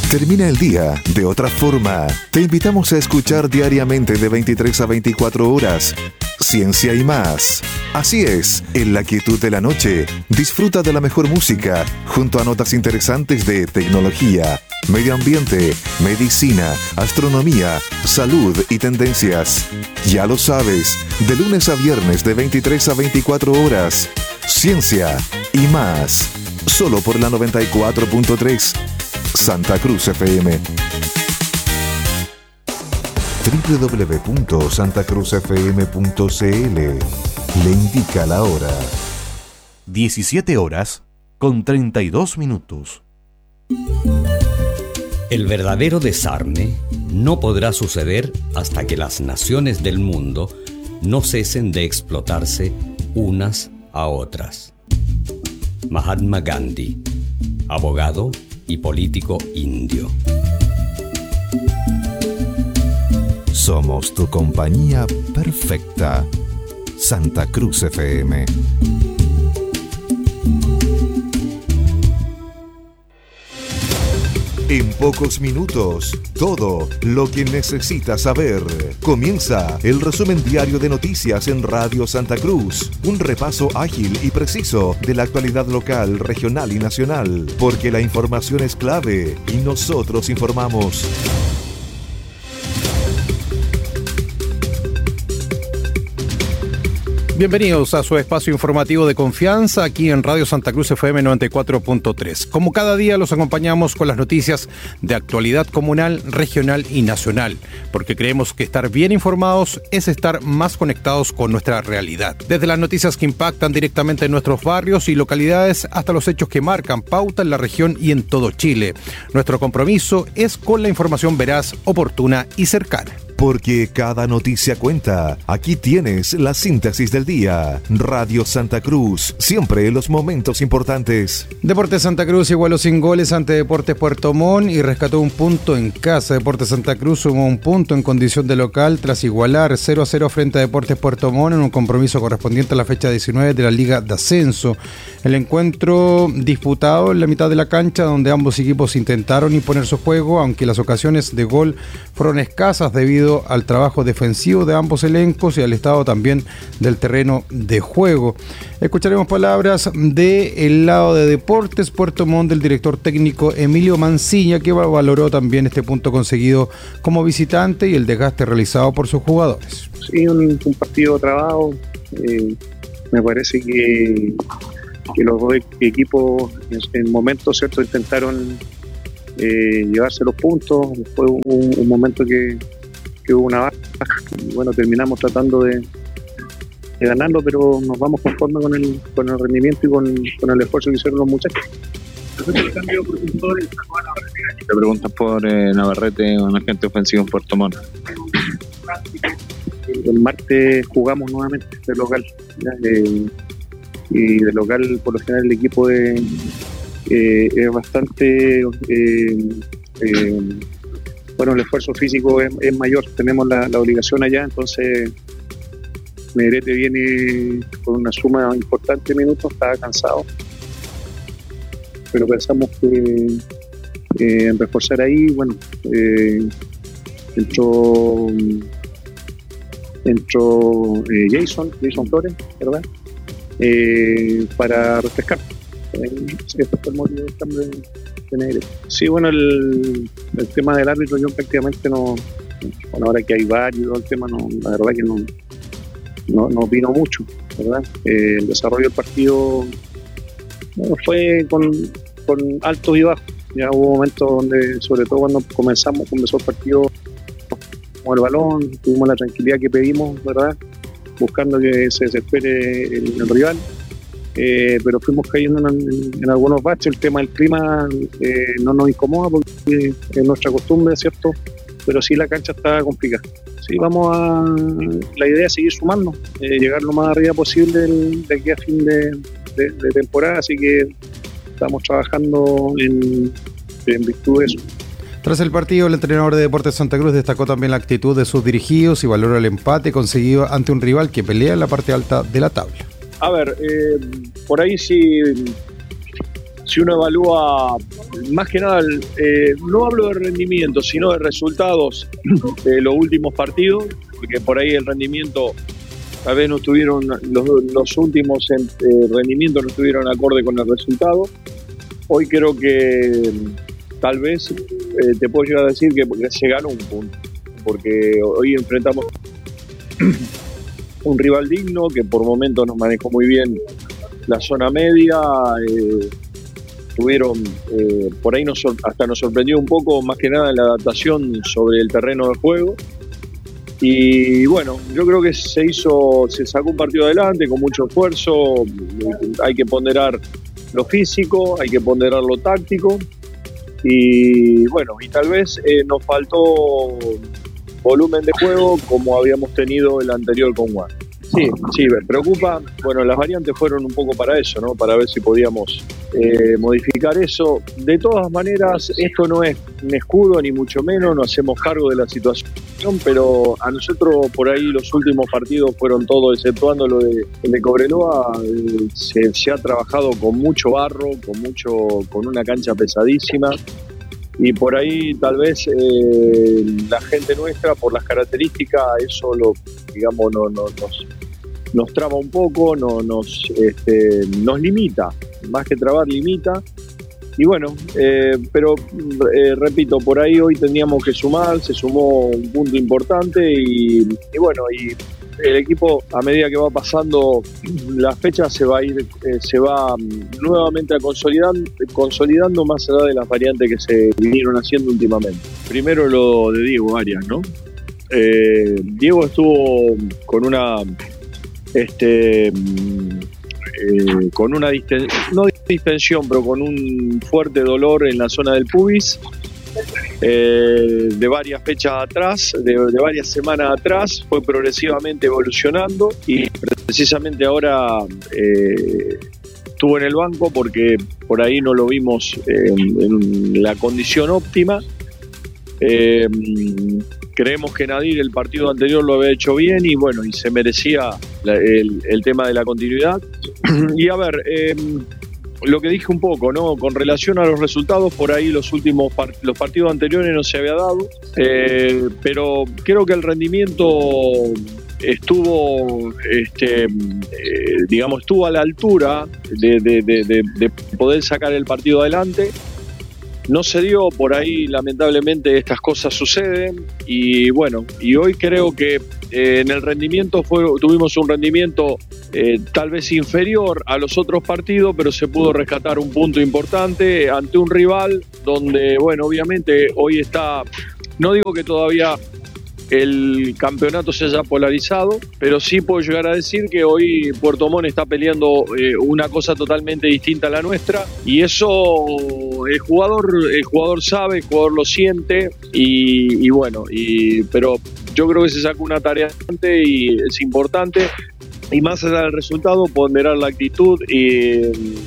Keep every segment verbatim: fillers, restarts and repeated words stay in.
Termina el día de otra forma. Te invitamos a escuchar diariamente de veintitrés a veinticuatro horas Ciencia y Más. Así es, en la quietud de la noche, disfruta de la mejor música junto a notas interesantes de tecnología, medio ambiente, medicina, astronomía, salud y tendencias. Ya lo sabes, de lunes a viernes de veintitrés a veinticuatro horas, Ciencia y Más. Solo por la noventa y cuatro punto tres, Santa Cruz F M. doble u doble u doble u punto santa cruz f m punto c l le indica la hora. diecisiete horas con treinta y dos minutos. El verdadero desarme no podrá suceder hasta que las naciones del mundo no cesen de explotarse unas a otras. Mahatma Gandhi, abogado y político indio. Somos tu compañía perfecta. Santa Cruz F M. En pocos minutos, todo lo que necesitas saber. Comienza el resumen diario de noticias en Radio Santa Cruz. Un repaso ágil y preciso de la actualidad local, regional y nacional. Porque la información es clave y nosotros informamos. Bienvenidos a su espacio informativo de confianza aquí en Radio Santa Cruz F M noventa y cuatro punto tres. Como cada día los acompañamos con las noticias de actualidad comunal, regional y nacional, porque creemos que estar bien informados es estar más conectados con nuestra realidad. Desde las noticias que impactan directamente en nuestros barrios y localidades hasta los hechos que marcan pauta en la región y en todo Chile. Nuestro compromiso es con la información veraz, oportuna y cercana. Porque cada noticia cuenta. Aquí tienes la síntesis del día. Radio Santa Cruz, siempre en los momentos importantes. Deportes Santa Cruz igualó sin goles ante Deportes Puerto Montt y rescató un punto en casa. Deportes Santa Cruz sumó un punto en condición de local tras igualar cero a cero frente a Deportes Puerto Montt en un compromiso correspondiente a la fecha diecinueve de la Liga de Ascenso. El encuentro disputado en la mitad de la cancha, donde ambos equipos intentaron imponer su juego, aunque las ocasiones de gol fueron escasas debido al trabajo defensivo de ambos elencos y al estado también del terreno de juego. Escucharemos palabras del lado de Deportes Puerto Montt del director técnico Emilio Mancilla, que valoró también este punto conseguido como visitante y el desgaste realizado por sus jugadores. Sí, un, un partido trabado. Eh, me parece que, que los dos equipos en, en momentos cierto intentaron eh, llevarse los puntos. Fue un, un momento que que hubo una baja y bueno, terminamos tratando de, de ganarlo, pero nos vamos conforme con el con el rendimiento y con, con el esfuerzo que hicieron los muchachos. Te preguntan por eh, Navarrete, un agente ofensivo en Puerto Montt. El martes jugamos nuevamente de local, ¿ya? Eh, y de local por lo general el equipo es, eh, es bastante eh, eh, bueno, el esfuerzo físico es, es mayor, tenemos la, la obligación allá, entonces Negrete viene con una suma importante de minutos, estaba cansado, pero pensamos que eh, en reforzar ahí, bueno, eh, entró entró eh, Jason, Jason Flores, ¿verdad? Eh, para refrescar. Eh, sí, este fue el motivo del cambio de, de Negrete. Sí, bueno, el, el tema del árbitro yo prácticamente no, bueno, ahora que hay varios, el tema no, la verdad que no, no, no opino mucho, ¿verdad? Eh, el desarrollo del partido bueno, fue con, con altos y bajos. Ya hubo momentos donde, sobre todo cuando comenzamos, comenzó el partido con el balón, tuvimos la tranquilidad que pedimos, ¿verdad? Buscando que se desespere el, el rival, eh, pero fuimos cayendo en, en, en algunos baches. El tema del clima eh, no nos incomoda porque es nuestra costumbre, ¿cierto? Pero sí la cancha está complicada. Sí, vamos a... La idea es seguir sumando, eh, llegar lo más arriba posible el, de aquí a fin de, de, de temporada, así que estamos trabajando en, en virtud de eso. Tras el partido, el entrenador de Deportes Santa Cruz destacó también la actitud de sus dirigidos y valoró el empate conseguido ante un rival que pelea en la parte alta de la tabla. A ver, eh, por ahí sí, si uno evalúa, más que nada, eh, no hablo de rendimiento, sino de resultados de los últimos partidos, porque por ahí el rendimiento, tal vez no estuvieron, los, los últimos eh, rendimientos no estuvieron acorde con el resultado. Hoy creo que tal vez eh, te puedo llegar a decir que se ganó un punto, porque hoy enfrentamos un rival digno que por momentos nos manejó muy bien la zona media, eh, tuvieron, eh, por ahí nos, hasta nos sorprendió un poco, más que nada en la adaptación sobre el terreno de juego. Y bueno, yo creo que se hizo, se sacó un partido adelante con mucho esfuerzo. Hay que ponderar lo físico, hay que ponderar lo táctico. Y bueno, y tal vez eh, nos faltó volumen de juego como habíamos tenido el anterior con Juan. Sí, sí, me preocupa. Bueno, las variantes fueron un poco para eso, ¿no? Para ver si podíamos eh, modificar eso. De todas maneras, esto no es un escudo, ni mucho menos, no hacemos cargo de la situación, pero a nosotros por ahí los últimos partidos fueron todos, exceptuando lo de, el de Cobreloa, eh, se, se ha trabajado con mucho barro, con mucho, con una cancha pesadísima. Y por ahí tal vez eh, la gente nuestra, por las características, eso lo, digamos, no, no, nos, nos traba un poco, no, nos, este, nos limita, más que trabar, limita. Y bueno, eh, pero eh, repito, por ahí hoy teníamos que sumar, se sumó un punto importante y, y bueno, y el equipo a medida que va pasando las fechas se va a ir, eh, se va nuevamente a consolidar, consolidando más allá de las variantes que se vinieron haciendo últimamente. Primero lo de Diego Arias, ¿no? Eh, Diego estuvo con una este eh, con una distensión, no distensión, pero con un fuerte dolor en la zona del pubis. Eh, de varias fechas atrás, de, de varias semanas atrás, fue progresivamente evolucionando y precisamente ahora eh, estuvo en el banco porque por ahí no lo vimos en, en la condición óptima. Eh, creemos que Nadir el partido anterior lo había hecho bien y bueno, y se merecía la, el, el tema de la continuidad. Y a ver, eh, lo que dije un poco, ¿no? Con relación a los resultados, por ahí los últimos part- los partidos anteriores no se había dado, eh, pero creo que el rendimiento estuvo, este, eh, digamos, estuvo a la altura de, de, de, de, de poder sacar el partido adelante. No se dio, por ahí lamentablemente estas cosas suceden y bueno, y hoy creo que eh, en el rendimiento fue, tuvimos un rendimiento eh, tal vez inferior a los otros partidos, pero se pudo rescatar un punto importante ante un rival donde, bueno, obviamente hoy está, no digo que todavía el campeonato se haya polarizado, pero sí puedo llegar a decir que hoy Puerto Montt está peleando eh, una cosa totalmente distinta a la nuestra y eso el jugador el jugador sabe, el jugador lo siente y, y bueno, y, pero yo creo que se sacó una tarea y es importante y más allá del resultado ponderar la actitud y,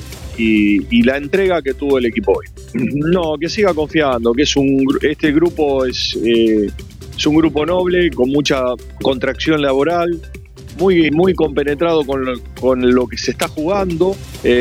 y, y la entrega que tuvo el equipo hoy. No, que siga confiando, que es un este grupo es eh, Es un grupo noble, con mucha contracción laboral, muy, muy compenetrado con lo, con lo que se está jugando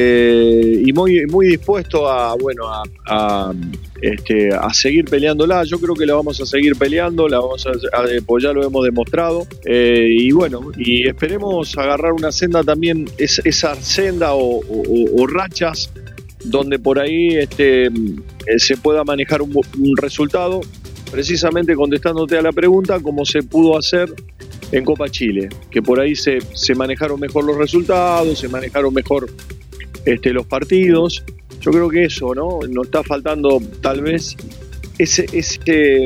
eh, y muy, muy dispuesto a, bueno, a, a, este, a seguir peleándola. Yo creo que la vamos a seguir peleando, la vamos a, a, pues ya lo hemos demostrado. Eh, y bueno, y esperemos agarrar una senda también, es, esa senda o, o, o rachas donde por ahí este, se pueda manejar un, un resultado. Precisamente contestándote a la pregunta, como se pudo hacer en Copa Chile, que por ahí se, se manejaron mejor los resultados, se manejaron mejor este, los partidos. Yo creo que eso, ¿no? Nos está faltando tal vez ese, ese,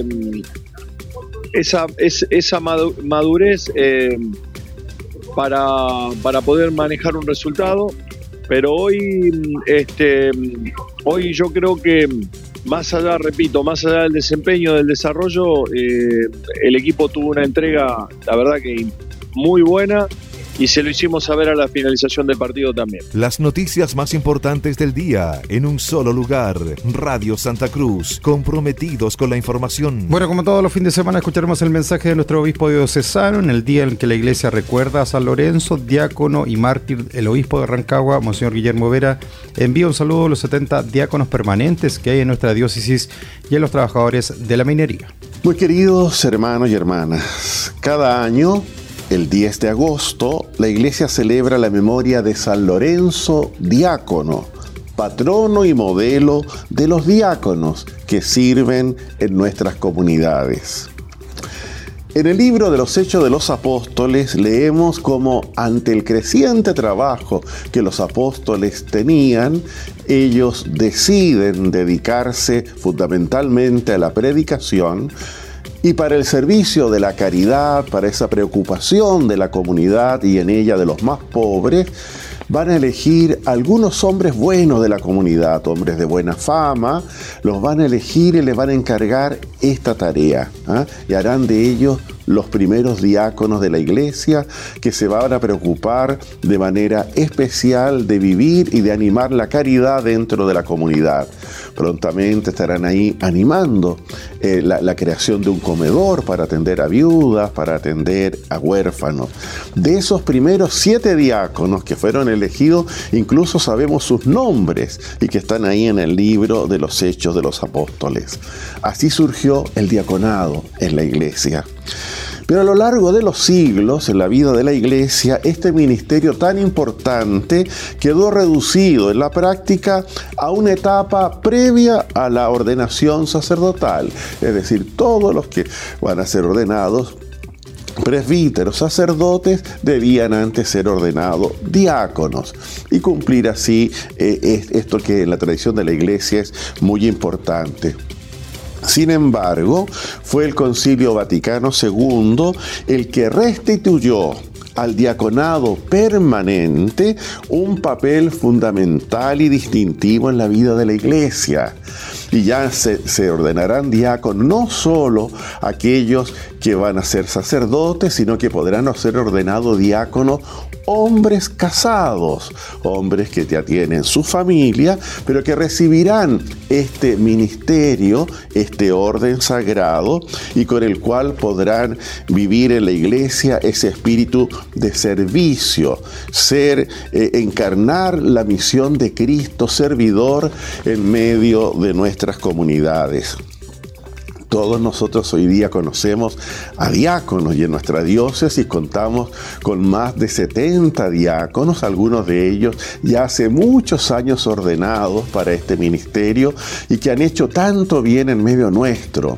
esa, esa, esa madurez eh, para, para poder manejar un resultado. Pero hoy, este, hoy yo creo que más allá, repito, más allá del desempeño, del desarrollo, eh, el equipo tuvo una entrega, la verdad que muy buena y se lo hicimos saber a la finalización del partido también. Las noticias más importantes del día en un solo lugar. Radio Santa Cruz, comprometidos con la información. Bueno, como todos los fines de semana escucharemos el mensaje de nuestro obispo diocesano en el día en que la iglesia recuerda a San Lorenzo, diácono y mártir. El obispo de Rancagua, Monseñor Guillermo Vera, envía un saludo a los setenta diáconos permanentes que hay en nuestra diócesis y a los trabajadores de la minería. Muy queridos hermanos y hermanas, cada año, el diez de agosto, la iglesia celebra la memoria de San Lorenzo, diácono, patrono y modelo de los diáconos que sirven en nuestras comunidades. En el libro de los Hechos de los Apóstoles leemos cómo ante el creciente trabajo que los apóstoles tenían, ellos deciden dedicarse fundamentalmente a la predicación y para el servicio de la caridad, para esa preocupación de la comunidad y en ella de los más pobres, van a elegir algunos hombres buenos de la comunidad, hombres de buena fama, los van a elegir y les van a encargar esta tarea, ¿eh? Y harán de ellos los primeros diáconos de la iglesia que se van a preocupar de manera especial de vivir y de animar la caridad dentro de la comunidad. Prontamente estarán ahí animando eh, la, la creación de un comedor para atender a viudas, para atender a huérfanos. De esos primeros siete diáconos que fueron elegidos, incluso sabemos sus nombres y que están ahí en el libro de los Hechos de los Apóstoles. Así surgió el diaconado en la iglesia. Pero a lo largo de los siglos, en la vida de la iglesia, este ministerio tan importante quedó reducido en la práctica a una etapa previa a la ordenación sacerdotal. Es decir, todos los que van a ser ordenados presbíteros, sacerdotes, debían antes ser ordenados diáconos y cumplir así eh, esto que en la tradición de la iglesia es muy importante. Sin embargo, fue el Concilio Vaticano segundo el que restituyó al diaconado permanente un papel fundamental y distintivo en la vida de la iglesia. Y ya se, se ordenarán diáconos no solo aquellos que van a ser sacerdotes, sino que podrán ser ordenados diáconos hombres casados, hombres que ya tienen su familia, pero que recibirán este ministerio, este orden sagrado, y con el cual podrán vivir en la iglesia ese espíritu de servicio, ser, eh, encarnar la misión de Cristo servidor en medio de nuestras comunidades. Todos nosotros hoy día conocemos a diáconos y en nuestra diócesis contamos con más de setenta diáconos, algunos de ellos ya hace muchos años ordenados para este ministerio y que han hecho tanto bien en medio nuestro,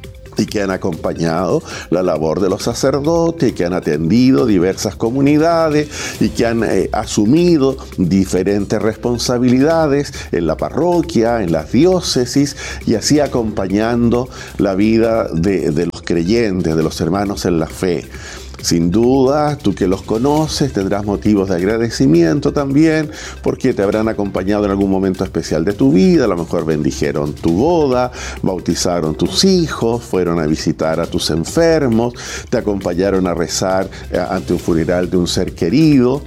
y que han acompañado la labor de los sacerdotes, y que han atendido diversas comunidades y que han eh, asumido diferentes responsabilidades en la parroquia, en las diócesis, y así acompañando la vida de, de los creyentes, de los hermanos en la fe. Sin duda, tú que los conoces tendrás motivos de agradecimiento también, porque te habrán acompañado en algún momento especial de tu vida. A lo mejor bendijeron tu boda, bautizaron tus hijos, fueron a visitar a tus enfermos, te acompañaron a rezar ante un funeral de un ser querido.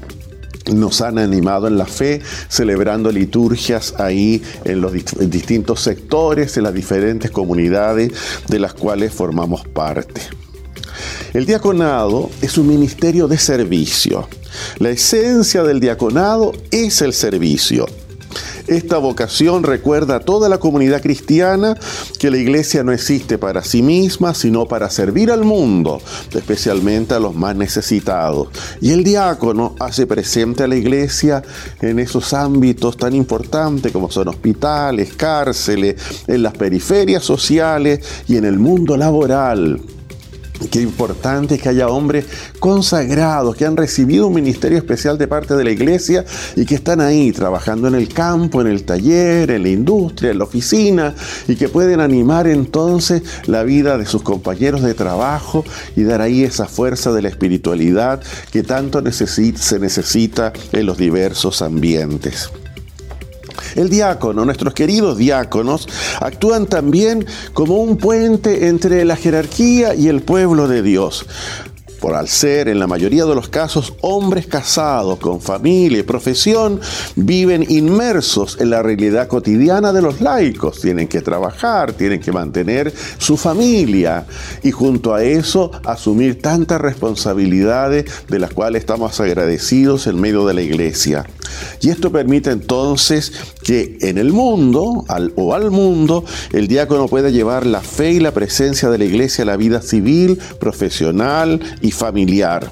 Nos han animado en la fe, celebrando liturgias ahí en los distintos sectores, en las diferentes comunidades de las cuales formamos parte. El diaconado es un ministerio de servicio. La esencia del diaconado es el servicio. Esta vocación recuerda a toda la comunidad cristiana que la iglesia no existe para sí misma, sino para servir al mundo, especialmente a los más necesitados. Y el diácono hace presente a la iglesia en esos ámbitos tan importantes como son hospitales, cárceles, en las periferias sociales y en el mundo laboral. Qué importante es que haya hombres consagrados que han recibido un ministerio especial de parte de la iglesia y que están ahí trabajando en el campo, en el taller, en la industria, en la oficina, y que pueden animar entonces la vida de sus compañeros de trabajo y dar ahí esa fuerza de la espiritualidad que tanto necesita, se necesita en los diversos ambientes. El diácono, nuestros queridos diáconos, actúan también como un puente entre la jerarquía y el pueblo de Dios. por al ser en la mayoría de los casos hombres casados con familia y profesión, viven inmersos en la realidad cotidiana de los laicos. Tienen que trabajar, tienen que mantener su familia y junto a eso asumir tantas responsabilidades de las cuales estamos agradecidos en medio de la iglesia. Y esto permite entonces que en el mundo al, o al mundo el diácono pueda llevar la fe y la presencia de la iglesia a la vida civil, profesional y familiar.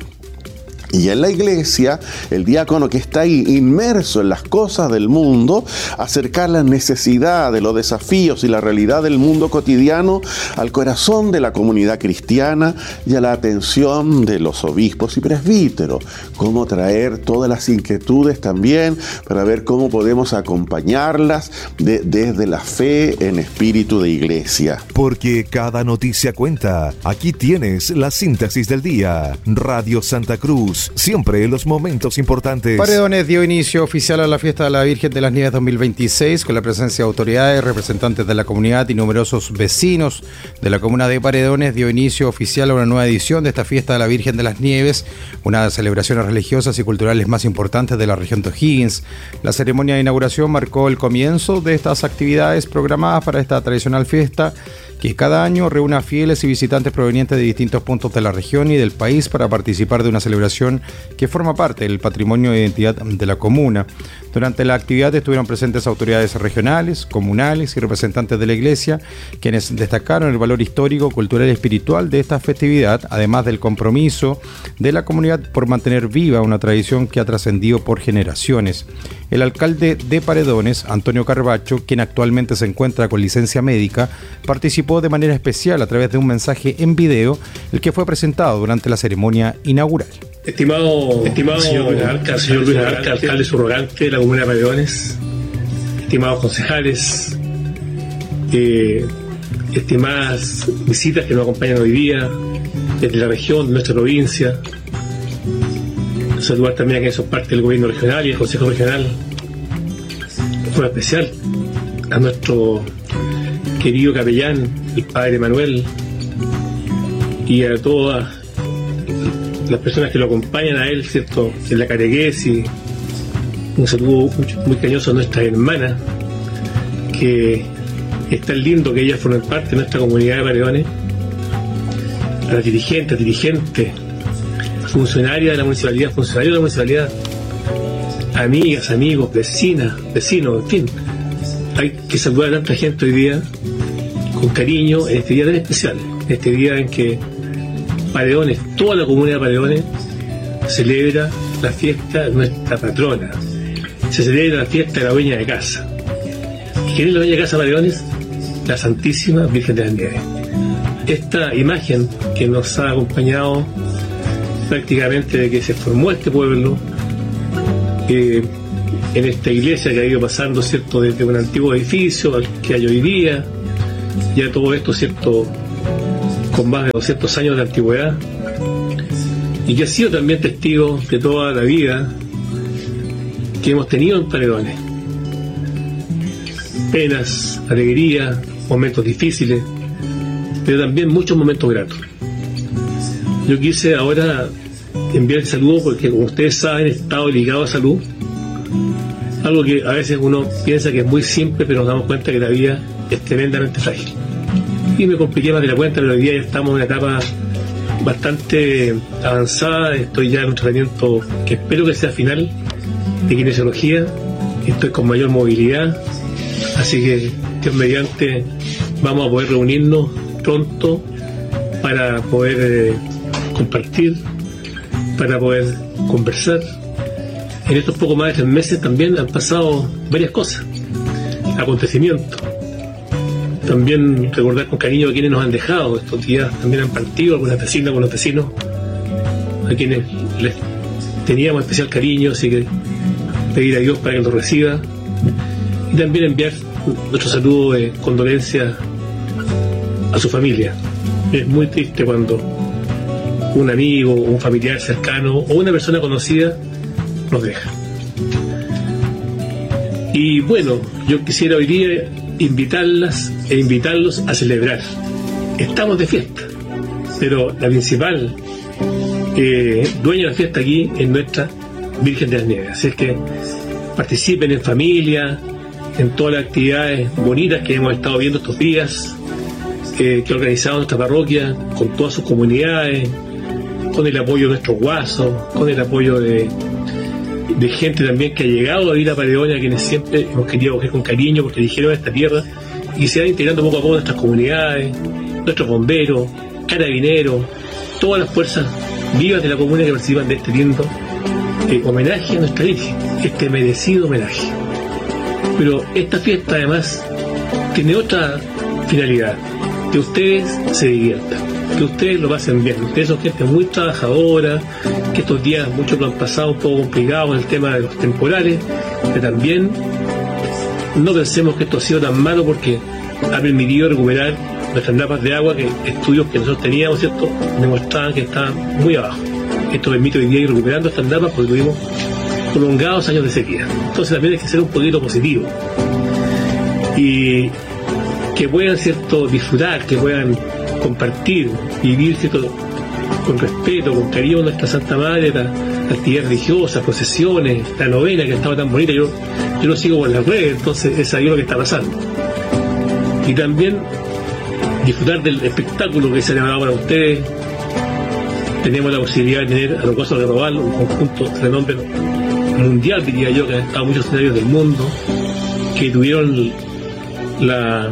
Y en la iglesia, el diácono que está ahí inmerso en las cosas del mundo, acercar las necesidades, los desafíos y la realidad del mundo cotidiano al corazón de la comunidad cristiana y a la atención de los obispos y presbíteros. Cómo traer todas las inquietudes también para ver cómo podemos acompañarlas de, desde la fe en espíritu de iglesia. Porque cada noticia cuenta. Aquí tienes la síntesis del día. Radio Santa Cruz. Siempre en los momentos importantes. Paredones dio inicio oficial a la fiesta de la Virgen de las Nieves dos mil veintiséis con la presencia de autoridades, representantes de la comunidad y numerosos vecinos de la comuna de Paredones. Dio inicio oficial a una nueva edición de esta fiesta de la Virgen de las Nieves, una de las celebraciones religiosas y culturales más importantes de la región de O'Higgins. La ceremonia de inauguración marcó el comienzo de estas actividades programadas para esta tradicional fiesta, que cada año reúne a fieles y visitantes provenientes de distintos puntos de la región y del país para participar de una celebración que forma parte del patrimonio de identidad de la comuna. Durante la actividad estuvieron presentes autoridades regionales, comunales y representantes de la iglesia, quienes destacaron el valor histórico, cultural y espiritual de esta festividad, además del compromiso de la comunidad por mantener viva una tradición que ha trascendido por generaciones. El alcalde de Paredones, Antonio Carbacho, quien actualmente se encuentra con licencia médica, participó de manera especial a través de un mensaje en video, el que fue presentado durante la ceremonia inaugural. Estimado, estimado señor Luis Arca, señor Luis Arca, alcalde subrogante de la comuna de Paredones, estimados concejales, eh, estimadas visitas que nos acompañan hoy día desde la región, de nuestra provincia. Saludar también a quienes son parte del gobierno regional y el consejo regional, de forma especial a nuestro querido capellán, el padre Manuel, y a todas las personas que lo acompañan a él, ¿cierto?, en la catequesis. Un saludo muy, muy cariñoso a nuestra hermana, que es tan lindo que ellas formen parte de nuestra comunidad de Paredones, a las dirigentes, dirigentes, funcionarias de la municipalidad, funcionarios de la municipalidad, amigas, amigos, vecinas, vecinos, en fin. Hay que saludar a tanta gente hoy día con cariño en este día tan especial, en este día en que Paredones, toda la comunidad de Paredones, celebra la fiesta de nuestra patrona. Se celebra la fiesta de la dueña de casa. ¿Y quién es la dueña de casa de Paredones? La Santísima Virgen de las Nieves. Esta imagen que nos ha acompañado prácticamente de que se formó este pueblo, eh, en esta iglesia que ha ido pasando, ¿cierto?, desde un antiguo edificio al que hay hoy día, ya todo esto, ¿cierto?, con más de doscientos años de antigüedad, y que ha sido también testigo de toda la vida que hemos tenido en Paredones. Penas, alegría, momentos difíciles, pero también muchos momentos gratos. Yo quise ahora enviar el saludo porque, como ustedes saben, he estado ligado a salud, algo que a veces uno piensa que es muy simple, pero nos damos cuenta que la vida es tremendamente frágil. Y me compliqué más de la cuenta, pero hoy día ya estamos en una etapa bastante avanzada. Estoy ya en un tratamiento que espero que sea final, de kinesiología. Estoy con mayor movilidad, así que, Dios mediante, vamos a poder reunirnos pronto para poder eh, compartir, para poder conversar. En estos poco más de tres meses también han pasado varias cosas, acontecimientos. También recordar con cariño a quienes nos han dejado. Estos días también han partido algunas vecinas, algunos vecinos, a quienes les teníamos especial cariño, así que pedir a Dios para que los reciba. Y también enviar nuestro saludo de condolencia a su familia. Es muy triste cuando un amigo, un familiar cercano o una persona conocida nos deja. Y bueno, yo quisiera hoy día invitarlas e invitarlos a celebrar. Estamos de fiesta, pero la principal eh, dueña de la fiesta aquí es nuestra Virgen de las Nieves. Así es que participen en familia, en todas las actividades bonitas que hemos estado viendo estos días, eh, que ha organizado nuestra parroquia, con todas sus comunidades, con el apoyo de nuestros guasos, con el apoyo de, de gente también que ha llegado a vivir a Paredonia, a quienes siempre hemos querido acoger con cariño porque dijeron a esta tierra, y se van integrando poco a poco nuestras comunidades, nuestros bomberos, carabineros, todas las fuerzas vivas de la comuna que participan de este lindo eh, homenaje a nuestra Virgen, este merecido homenaje. Pero esta fiesta además tiene otra finalidad, que ustedes se diviertan, que ustedes lo pasen bien. Ustedes son gente muy trabajadora, que estos días muchos lo han pasado un poco complicado en el tema de los temporales, que también no pensemos que esto ha sido tan malo porque ha permitido recuperar nuestras napas de agua, que estudios que nosotros teníamos, ¿cierto?, demostraban que estaban muy abajo. Esto permite hoy día ir recuperando estas napas porque tuvimos prolongados años de sequía. Entonces también hay que ser un poquito positivo y que puedan, ¿cierto?, disfrutar, que puedan compartir, vivir, ¿cierto?, con respeto, con cariño a nuestra Santa Madre, la, la actividad religiosa, procesiones, la novena que estaba tan bonita. Yo, yo lo sigo por las redes, entonces es ahí lo que está pasando. Y también disfrutar del espectáculo que se ha elaborado para ustedes. Tenemos la posibilidad de tener a los Guasos de Robal, un conjunto de renombre mundial, diría yo, que han estado en muchos escenarios del mundo, que tuvieron la,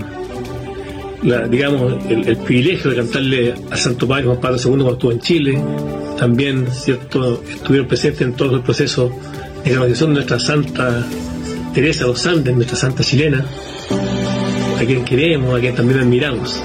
la digamos, el, el privilegio de cantarle a Santo Padre Juan Pablo segundo cuando estuvo en Chile. También, cierto, estuvieron presentes en todo el proceso de canonización de nuestra Santa Teresa de los Andes, nuestra santa chilena, a quien queremos, a quien también admiramos.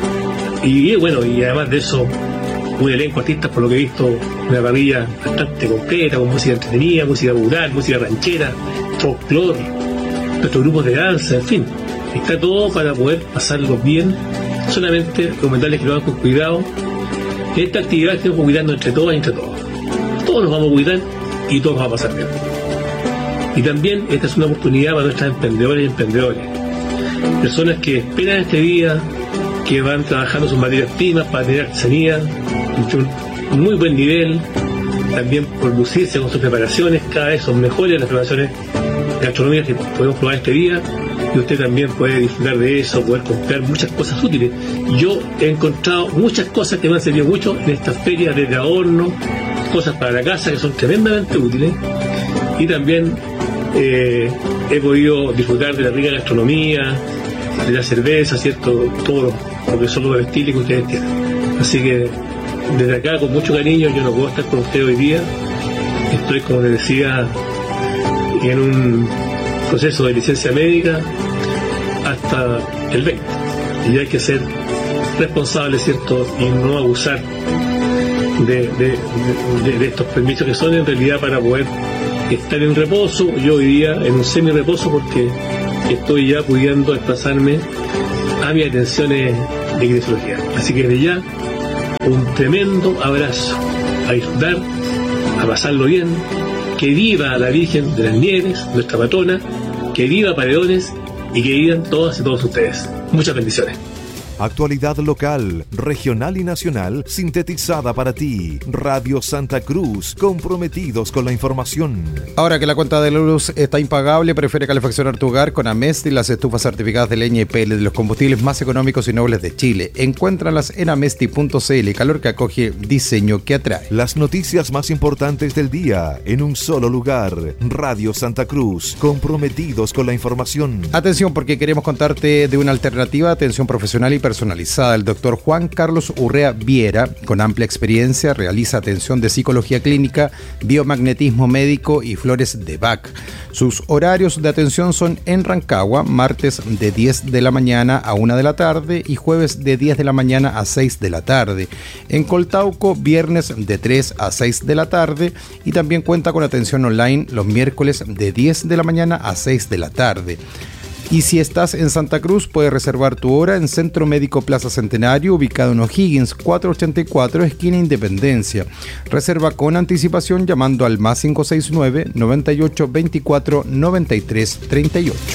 Y bueno, y además de eso, un elenco de artistas, por lo que he visto, una parrilla bastante completa, con música entretenida, música popular, música ranchera, folclore, nuestros grupos de danza, en fin, está todo para poder pasarlo bien. Solamente recomendarles que lo hagan con cuidado. Esta actividad que estamos cuidando entre todas y entre todos. Todos nos vamos a cuidar y todos nos va a pasar bien. Y también esta es una oportunidad para nuestras emprendedoras y emprendedores, personas que esperan este día, que van trabajando sus materias primas para tener artesanía de un muy buen nivel, también por lucirse con sus preparaciones. Cada vez son mejores las preparaciones gastronómicas que podemos probar este día, y usted también puede disfrutar de eso, poder comprar muchas cosas útiles. Yo he encontrado muchas cosas que me han servido mucho en estas ferias de horno, cosas para la casa que son tremendamente útiles, y también eh, he podido disfrutar de la rica gastronomía, de la cerveza, ¿cierto?, todo lo que son los bebestiles que ustedes tienen. Así que desde acá, con mucho cariño, yo no puedo estar con ustedes hoy día. Estoy, como les decía, en un proceso de licencia médica hasta el veinte, y hay que ser responsable, ¿cierto?, y no abusar de, de, de, de estos permisos que son en realidad para poder estar en reposo. Yo hoy día en un semi reposo porque estoy ya pudiendo desplazarme a mis atenciones de kinesiología. Así que desde ya, un tremendo abrazo, a disfrutar, a pasarlo bien. Que viva la Virgen de las Nieves, nuestra patrona, que viva Paredones y que vivan todas y todos ustedes. Muchas bendiciones. Actualidad local, regional y nacional sintetizada para ti. Radio Santa Cruz, comprometidos con la información. Ahora que la cuenta de luz está impagable, prefiere calefaccionar tu hogar con Amesti, las estufas certificadas de leña y pellet, de los combustibles más económicos y nobles de Chile. Encuéntralas en amesti punto cl. Calor que acoge, diseño que atrae. Las noticias más importantes del día en un solo lugar. Radio Santa Cruz, comprometidos con la información. Atención, porque queremos contarte de una alternativa de atención profesional y personalizada. El doctor Juan Carlos Urrea Viera, con amplia experiencia, realiza atención de psicología clínica, biomagnetismo médico y flores de Bach. Sus horarios de atención son en Rancagua, martes de diez de la mañana a una de la tarde y jueves de diez de la mañana a seis de la tarde. En Coltauco, viernes de tres a seis de la tarde, y también cuenta con atención online los miércoles de diez de la mañana a seis de la tarde. Y si estás en Santa Cruz, puedes reservar tu hora en Centro Médico Plaza Centenario, ubicado en O'Higgins cuatrocientos ochenta y cuatro, esquina Independencia. Reserva con anticipación llamando al más cinco seis nueve, noventa y ocho, veinticuatro, noventa y tres, treinta y ocho.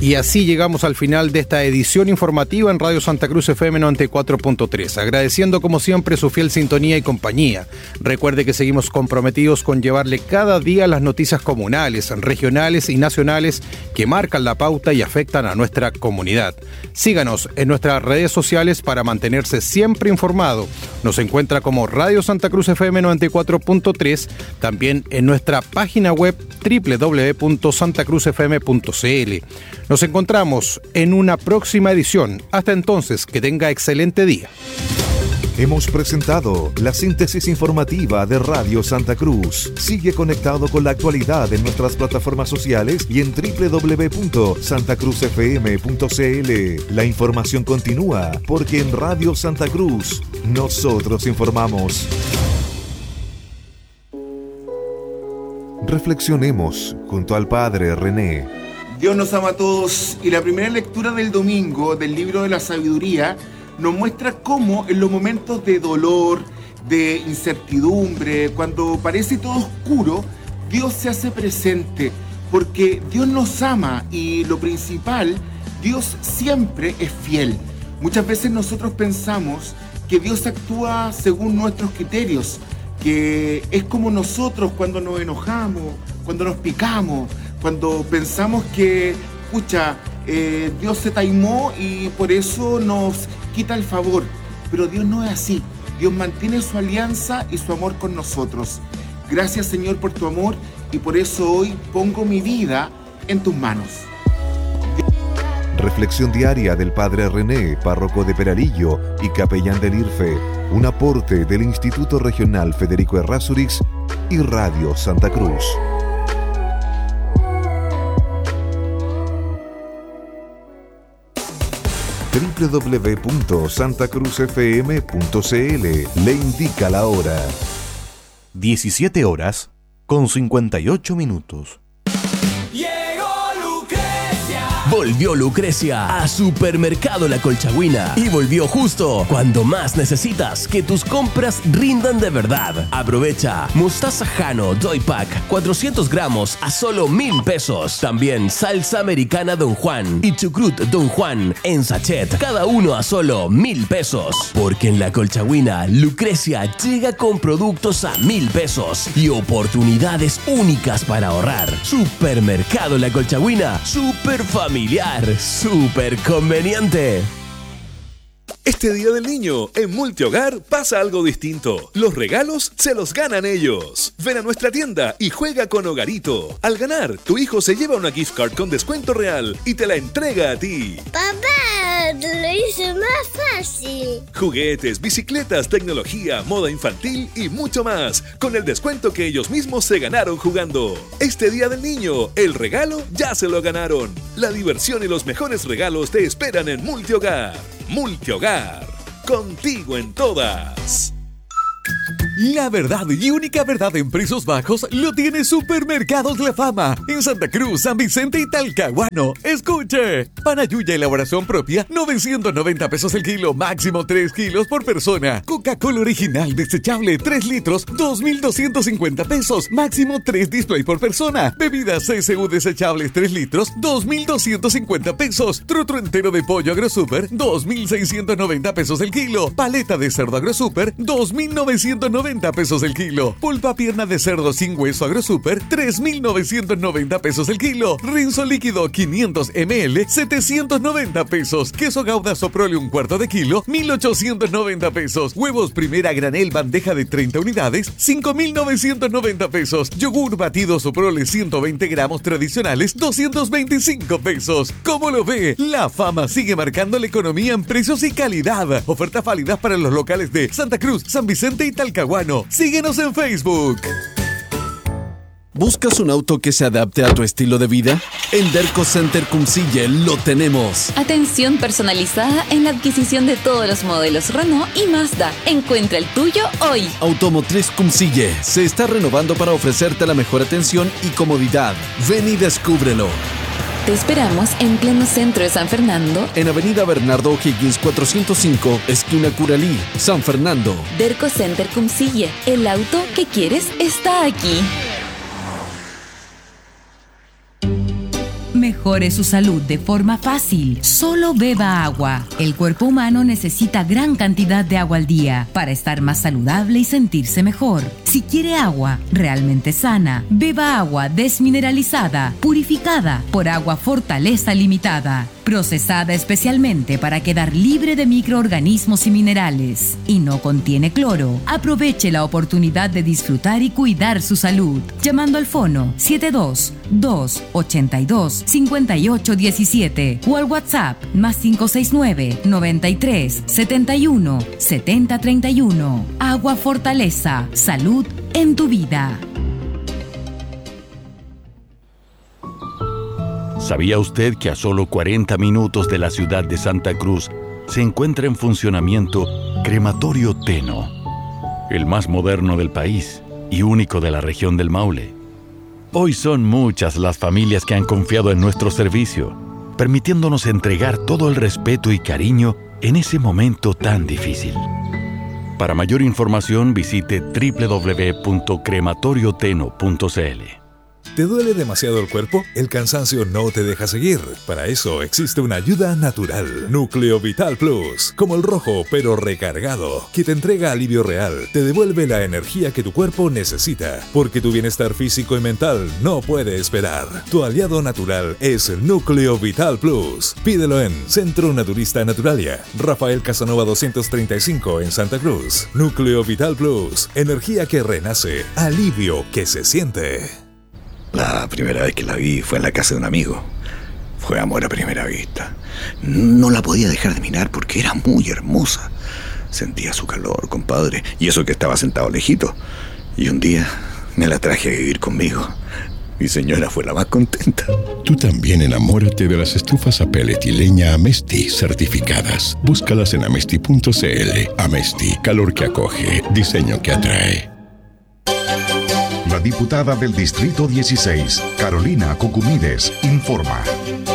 Y así llegamos al final de esta edición informativa en Radio Santa Cruz F M noventa y cuatro punto tres, agradeciendo como siempre su fiel sintonía y compañía. Recuerde que seguimos comprometidos con llevarle cada día las noticias comunales, regionales y nacionales que marcan la pauta y afectan a nuestra comunidad. Síganos en nuestras redes sociales para mantenerse siempre informado. Nos encuentra como Radio Santa Cruz F M noventa y cuatro punto tres, también en nuestra página web doble u doble u doble u punto santa cruz f m punto c l. Nos encontramos en una próxima edición. Hasta entonces, que tenga excelente día. Hemos presentado la síntesis informativa de Radio Santa Cruz. Sigue conectado con la actualidad en nuestras plataformas sociales y en doble u doble u doble u punto santa cruz f m punto c l. La información continúa porque en Radio Santa Cruz nosotros informamos. Reflexionemos junto al Padre René. Dios nos ama a todos y la primera lectura del domingo del libro de la sabiduría nos muestra cómo en los momentos de dolor, de incertidumbre, cuando parece todo oscuro, Dios se hace presente, porque Dios nos ama y lo principal, Dios siempre es fiel. Muchas veces nosotros pensamos que Dios actúa según nuestros criterios, que es como nosotros cuando nos enojamos, cuando nos picamos, cuando pensamos que, pucha, eh, Dios se taimó y por eso nos quita el favor. Pero Dios no es así. Dios mantiene su alianza y su amor con nosotros. Gracias, Señor, por tu amor, y por eso hoy pongo mi vida en tus manos. Reflexión diaria del Padre René, párroco de Peralillo y capellán del I R F E, un aporte del Instituto Regional Federico Errázuriz y Radio Santa Cruz. doble u doble u doble u punto santa cruz f m punto c l le indica la hora. diecisiete horas con cincuenta y ocho minutos. Volvió Lucrecia a Supermercado La Colchagüina y volvió justo cuando más necesitas que tus compras rindan de verdad. Aprovecha mostaza Jano Doy Pack cuatrocientos gramos a solo mil pesos. También salsa americana Don Juan y chucrut Don Juan en sachet, cada uno a solo mil pesos. Porque en La Colchagüina Lucrecia llega con productos a mil pesos y oportunidades únicas para ahorrar. Supermercado La Colchagüina, super familiar. Súper conveniente. Este Día del Niño, en Multihogar pasa algo distinto. Los regalos se los ganan ellos. Ven a nuestra tienda y juega con Hogarito. Al ganar, tu hijo se lleva una gift card con descuento real y te la entrega a ti. Papá, te lo hice más fácil. Juguetes, bicicletas, tecnología, moda infantil y mucho más, con el descuento que ellos mismos se ganaron jugando. Este Día del Niño, el regalo ya se lo ganaron. La diversión y los mejores regalos te esperan en Multihogar. Multihogar, contigo en todas. La verdad y única verdad en precios bajos lo tiene Supermercados La Fama en Santa Cruz, San Vicente y Talcahuano. Escuche, panayuya elaboración propia, novecientos noventa pesos el kilo, máximo tres kilos por persona. Coca-Cola original desechable tres litros, dos mil doscientos cincuenta pesos, máximo tres display por persona. Bebidas C S U desechables tres litros, dos mil doscientos cincuenta pesos. Trotro entero de pollo AgroSuper, dos mil seiscientos noventa pesos el kilo. Paleta de cerdo AgroSuper, dos mil novecientos noventa pesos el kilo. Pulpa pierna de cerdo sin hueso AgroSuper, tres mil novecientos noventa pesos el kilo. Rinzo líquido quinientos mililitros, setecientos noventa pesos. Queso Gouda Soprole un cuarto de kilo, mil ochocientos noventa pesos. Huevos primera granel bandeja de treinta unidades, cinco mil novecientos noventa pesos. Yogur batido Soprole ciento veinte gramos tradicionales, doscientos veinticinco pesos. ¿Cómo lo ve? La Fama sigue marcando la economía en precios y calidad. Ofertas válidas para los locales de Santa Cruz, San Vicente y Talcahuano. Síguenos en Facebook. ¿Buscas un auto que se adapte a tu estilo de vida? En Derco Center Cumcille lo tenemos. Atención personalizada en la adquisición de todos los modelos Renault y Mazda. Encuentra el tuyo hoy. Automotriz Cumcille se está renovando para ofrecerte la mejor atención y comodidad. Ven y descúbrelo. Te esperamos en pleno centro de San Fernando, en Avenida Bernardo O'Higgins cuatrocientos cinco, esquina Curalí, San Fernando. Derco Center Cumcille, el auto que quieres está aquí. Mejor Mejore su salud de forma fácil. Solo beba agua. El cuerpo humano necesita gran cantidad de agua al día para estar más saludable y sentirse mejor. Si quiere agua realmente sana, beba agua desmineralizada, purificada por Agua Fortaleza Limitada, procesada especialmente para quedar libre de microorganismos y minerales, y no contiene cloro. Aproveche la oportunidad de disfrutar y cuidar su salud, llamando al fono siete dos, dos, ocho dos, cinco ocho uno siete o al WhatsApp más cinco seis nueve, noventa y tres, setenta y uno, setenta treinta y uno. Agua Fortaleza, salud en tu vida. ¿Sabía usted que a solo cuarenta minutos de la ciudad de Santa Cruz se encuentra en funcionamiento Crematorio Teno, el más moderno del país y único de la región del Maule? Hoy son muchas las familias que han confiado en nuestro servicio, permitiéndonos entregar todo el respeto y cariño en ese momento tan difícil. Para mayor información visite doble u doble u doble u punto crematorio teno punto c l. ¿Te duele demasiado el cuerpo? El cansancio no te deja seguir. Para eso existe una ayuda natural. Núcleo Vital Plus, como el rojo pero recargado, que te entrega alivio real, te devuelve la energía que tu cuerpo necesita, porque tu bienestar físico y mental no puede esperar. Tu aliado natural es Núcleo Vital Plus. Pídelo en Centro Naturista Naturalia, Rafael Casanova doscientos treinta y cinco en Santa Cruz. Núcleo Vital Plus, energía que renace, alivio que se siente. La primera vez que la vi fue en la casa de un amigo. Fue amor a primera vista. No la podía dejar de mirar porque era muy hermosa. Sentía su calor, compadre, y eso que estaba sentado lejito. Y un día me la traje a vivir conmigo. Mi señora fue la más contenta. Tú también enamórate de las estufas a pellet y leña Amesti certificadas. Búscalas en amesti punto c l. Amesti, calor que acoge, diseño que atrae. La diputada del Distrito dieciséis, Carolina Cucumides, informa.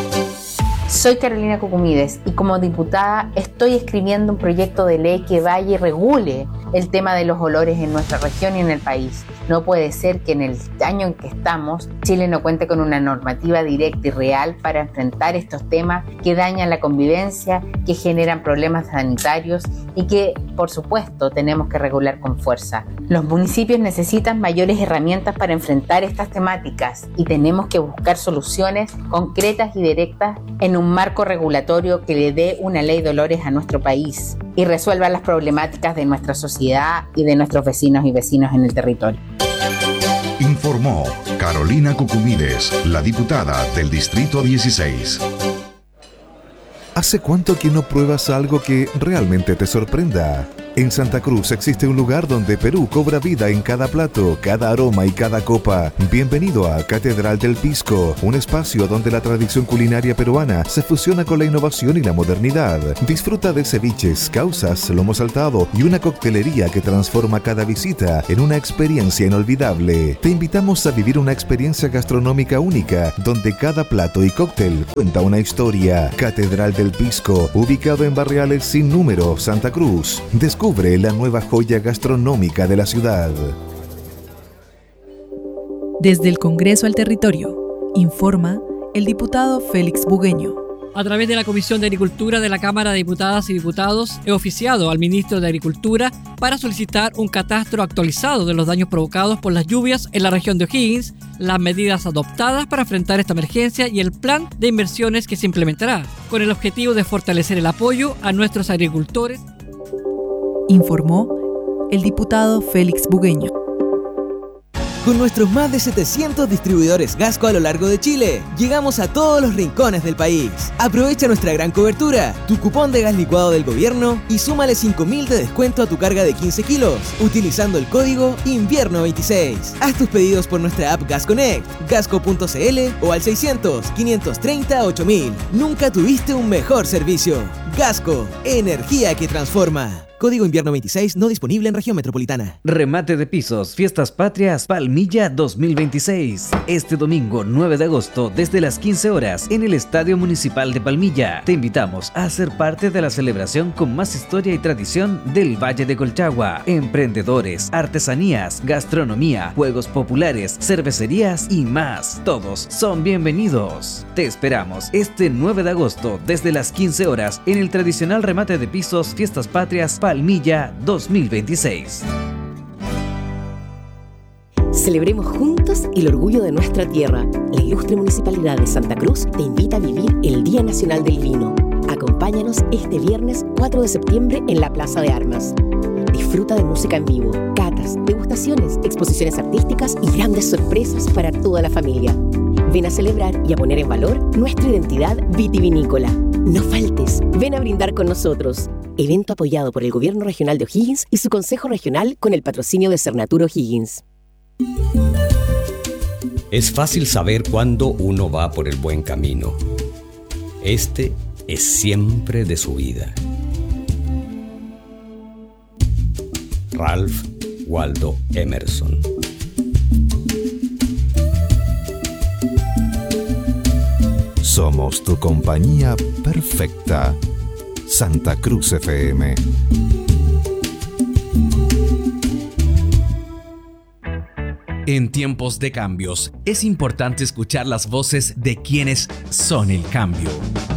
Soy Carolina Cucumides y como diputada estoy escribiendo un proyecto de ley que vaya y regule el tema de los olores en nuestra región y en el país. No puede ser que en el año en que estamos, Chile no cuente con una normativa directa y real para enfrentar estos temas que dañan la convivencia, que generan problemas sanitarios y que, por supuesto, tenemos que regular con fuerza. Los municipios necesitan mayores herramientas para enfrentar estas temáticas y tenemos que buscar soluciones concretas y directas en un marco regulatorio que le dé una ley de olores a nuestro país y resuelva las problemáticas de nuestra sociedad y de nuestros vecinos y vecinos en el territorio. Informó Carolina Cucumides, la diputada del Distrito dieciséis. ¿Hace cuánto que no pruebas algo que realmente te sorprenda? En Santa Cruz existe un lugar donde Perú cobra vida en cada plato, cada aroma y cada copa. Bienvenido a Catedral del Pisco, un espacio donde la tradición culinaria peruana se fusiona con la innovación y la modernidad. Disfruta de ceviches, causas, lomo saltado y una coctelería que transforma cada visita en una experiencia inolvidable. Te invitamos a vivir una experiencia gastronómica única, donde cada plato y cóctel cuenta una historia. Catedral del Pisco, ubicado en Barriales Sin Número, Santa Cruz. Descubre la nueva joya gastronómica de la ciudad. Desde el Congreso al Territorio, informa el diputado Félix Bugueño. A través de la Comisión de Agricultura de la Cámara de Diputadas y Diputados, he oficiado al Ministro de Agricultura para solicitar un catastro actualizado de los daños provocados por las lluvias en la región de O'Higgins, las medidas adoptadas para enfrentar esta emergencia y el plan de inversiones que se implementará, con el objetivo de fortalecer el apoyo a nuestros agricultores. Informó el diputado Félix Bugueño. Con nuestros más de setecientos distribuidores Gasco a lo largo de Chile, llegamos a todos los rincones del país. Aprovecha nuestra gran cobertura, tu cupón de gas licuado del gobierno y súmale cinco mil de descuento a tu carga de quince kilos, utilizando el código invierno veintiséis. Haz tus pedidos por nuestra app Gas Connect, gasco punto c l o al seiscientos, quinientos treinta, ocho mil. Nunca tuviste un mejor servicio. Gasco, energía que transforma. Código invierno veintiséis no disponible en región metropolitana. Remate de pisos, Fiestas Patrias, Palmilla dos mil veintiséis. Este domingo nueve de agosto desde las quince horas en el Estadio Municipal de Palmilla. Te invitamos a ser parte de la celebración con más historia y tradición del Valle de Colchagua. Emprendedores, artesanías, gastronomía, juegos populares, cervecerías y más. Todos son bienvenidos. Te esperamos este nueve de agosto desde las quince horas en el tradicional remate de pisos Fiestas Patrias Palmilla dos mil veintiséis. Celebremos juntos el orgullo de nuestra tierra. La ilustre Municipalidad de Santa Cruz te invita a vivir el Día Nacional del Vino. Acompáñanos este viernes cuatro de septiembre en la Plaza de Armas. Disfruta de música en vivo, catas, degustaciones, exposiciones artísticas y grandes sorpresas para toda la familia. Ven a celebrar y a poner en valor nuestra identidad vitivinícola. No faltes, ven a brindar con nosotros. Evento apoyado por el Gobierno Regional de O'Higgins y su Consejo Regional con el patrocinio de Cernatur O'Higgins. Es fácil saber cuándo uno va por el buen camino. Este es siempre de su vida. Ralph Waldo Emerson. Somos tu compañía perfecta. Santa Cruz F M. En tiempos de cambios, es importante escuchar las voces de quienes son el cambio.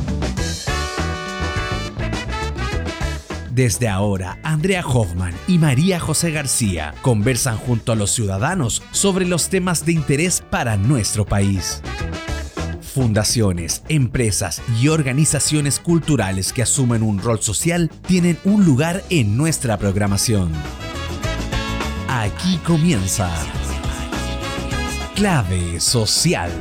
Desde ahora, Andrea Hoffman y María José García conversan junto a los ciudadanos sobre los temas de interés para nuestro país. Fundaciones, empresas y organizaciones culturales que asumen un rol social tienen un lugar en nuestra programación. Aquí comienza Clave Social.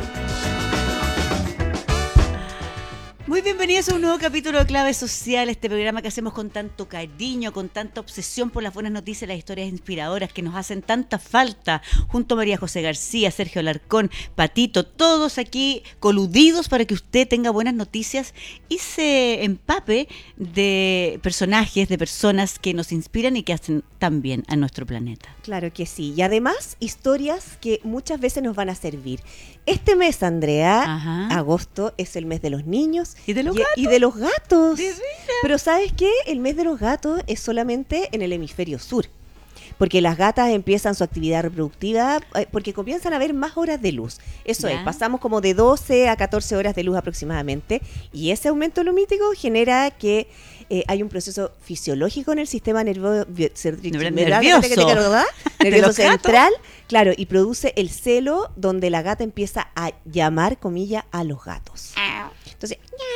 Muy bienvenidos a un nuevo capítulo de Clave Social, este programa que hacemos con tanto cariño, con tanta obsesión por las buenas noticias, las historias inspiradoras que nos hacen tanta falta, junto a María José García, Sergio Alarcón, Patito, todos aquí coludidos para que usted tenga buenas noticias y se empape de personajes, de personas que nos inspiran y que hacen tan bien a nuestro planeta. Claro que sí, y además historias que muchas veces nos van a servir. Este mes, Andrea, Ajá. agosto, es el mes de los niños y de los y, gatos. Y de los gatos. ¿De veras? Pero ¿sabes qué? El mes de los gatos es solamente en el hemisferio sur. Porque las gatas empiezan su actividad reproductiva, porque comienzan a haber más horas de luz. Eso ¿Ya? es, pasamos como de doce a catorce horas de luz aproximadamente, y ese aumento lumítico genera que eh, hay un proceso fisiológico en el sistema nervioso, nervioso, nervioso central, claro, y produce el celo donde la gata empieza a llamar, comillas, a los gatos. Entonces,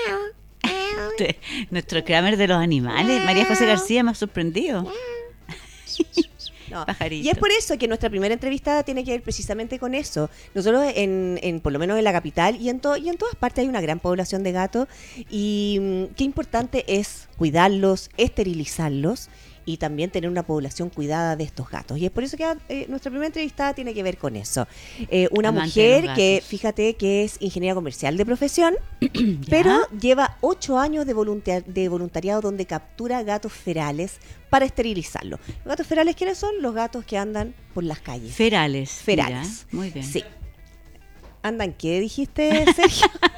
nuestro Kramer de los animales, María José García, me ha sorprendido. No. Y es por eso que nuestra primera entrevista tiene que ver precisamente con eso. Nosotros, en, en por lo menos en la capital y en, to, y en todas partes hay una gran población de gatos, y mm, qué importante es cuidarlos, esterilizarlos y también tener una población cuidada de estos gatos. Y es por eso que eh, nuestra primera entrevista tiene que ver con eso. Eh, una Amante mujer que, fíjate, que es ingeniera comercial de profesión, pero lleva ocho años de, voluntar- de voluntariado donde captura gatos ferales para esterilizarlos. ¿Los gatos ferales quiénes son? Los gatos que andan por las calles. Ferales. Ferales. Mira, muy bien. Sí. ¿Andan qué, dijiste, Sergio?